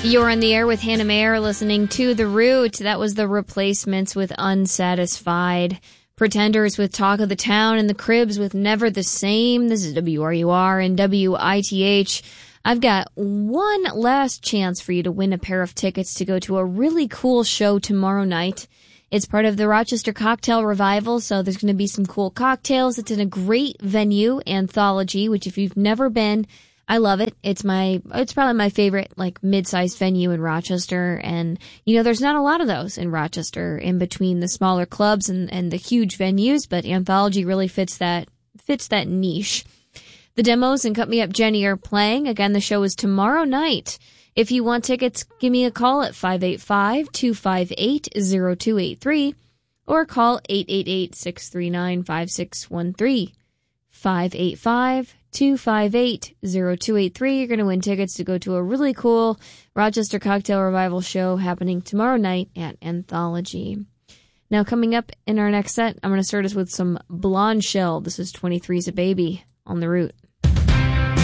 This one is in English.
You're on the air with Hannah Mayer, listening to The Root. That was The Replacements with Unsatisfied. Pretenders with Talk of the Town, and The Cribs with Never the Same. This is WRUR and WITH. I've got one last chance for you to win a pair of tickets to go to a really cool show tomorrow night. It's part of the Rochester Cocktail Revival, so there's going to be some cool cocktails. It's in a great venue, Anthology, which if you've never been, I love it. It's probably my favorite, like, mid-sized venue in Rochester. And, you know, there's not a lot of those in Rochester in between the smaller clubs and the huge venues, but Anthology really fits that niche. The Demos and Cut Me Up Jenny are playing. Again, the show is tomorrow night. If you want tickets, give me a call at 585-258-0283 or call 888-639-5613. 585-258-0283. You're going to win tickets to go to a really cool Rochester Cocktail Revival show happening tomorrow night at Anthology. Now, coming up in our next set, I'm going to start us with some Blonde Shell. This is 23's a Baby on The Root.